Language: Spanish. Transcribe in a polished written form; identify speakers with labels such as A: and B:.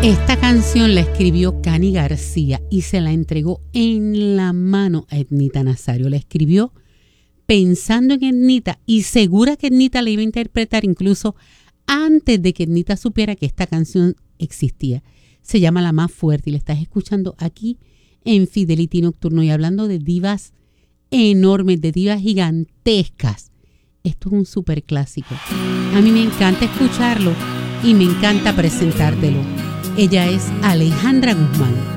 A: Esta canción la escribió Cani García y se la entregó en la mano a Ednita Nazario. La escribió pensando en Ednita y segura que Ednita la iba a interpretar incluso antes de que Ednita supiera que esta canción existía. Se llama La Más Fuerte y la estás escuchando aquí en Fidelity Nocturno y hablando de divas enormes, de divas gigantescas. Esto es un súper clásico. A mí me encanta escucharlo y me encanta presentártelo. Ella es Alejandra Guzmán.